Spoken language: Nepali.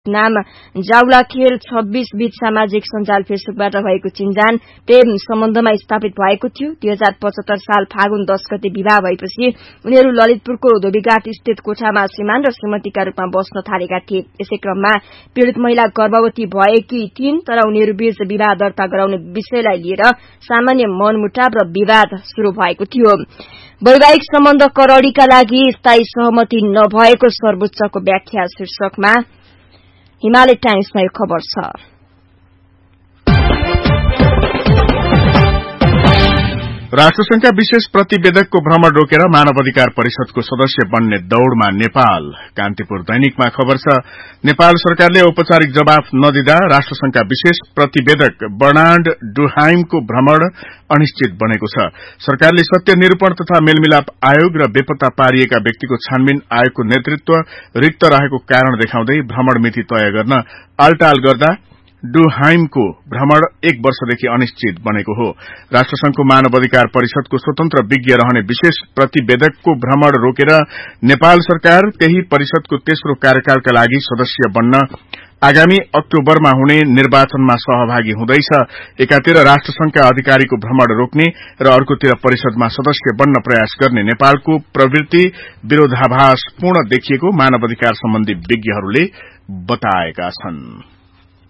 नाम जाउला खेल 26 बीच सामाजिक सञ्जाल फेसबुकबाट भएको चिन्जान प्रेम सम्बन्धमा स्थापित भएको थियो। 2075 साल फागुन 10 गते विवाह भएपछि उनीहरू ललितपुरको धोबीघाट स्थित कोठामा श्रीमान र श्रीमतीका रूपमा बस्न थालेका थिए। यसै क्रममा पीड़ित महिला गर्भवती भएकी थिइन्, तर उनीहरू बीच विवाह दर्ता गराउने विषयलाई लिएर सामान्य मनमुटाव र विवाद शुरू भएको थियो। वैवाहिक सम्बन्ध करौड़ीका लागि स्थायी सहमति नभएको सर्वोच्चको व्याख्या शीर्षकमा हिमालय टाइम्समा यो खबर छ। राष्ट्रसंघका विशेष प्रतिवेदकको भ्रमण रोकेर मानवाधिकार परिषदको सदस्य बन्ने दौड़मा नेपाल। कान्तिपुर दैनिकमा खबर छ, नेपाल सरकारले औपचारिक जवाफ नदिँदा राष्ट्रसंघका विशेष प्रतिवेदक बर्नार्ड डुहाइमको भ्रमण अनिश्चित बनेको छ। सरकारले सत्य निरूपण तथा मेलमिलाप आयोग र बेपत्ता पारिएका व्यक्तिको छानबिन आयोगको नेतृत्व रिक्त रहेको कारण देखाउँदै भ्रमण मिति तय गर्न अलटाल गर्दा डुहाइमको भ्रमण 1 वर्षदेखि अनिश्चित बनेको हो। राष्ट्रसंघको मानवाधिकार परिषदको स्वतन्त्र विज्ञ रहने विशेष प्रतिवेदकको भ्रमण रोकेर नेपाल सरकार त्यही परिषदको तेस्रो कार्यकालका लागि सदस्य बन्न आगामी अक्टोबरमा हुने निर्वाचनमा सहभागी हुँदैछ। एकातिर राष्ट्रसंघका अधिकारीको भ्रमण रोक्ने र अर्कोतिर परिषदमा सदस्य बन्न प्रयास गर्ने नेपालको प्रवृत्ति विरोधाभासपूर्ण देखिएको मानवाधिकार सम्बन्धी विज्ञहरूले बताएका छन्।